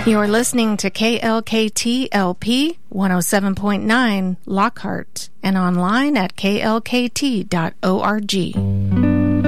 You're listening to KLKT-LP 107.9 Lockhart and online at klkt.org.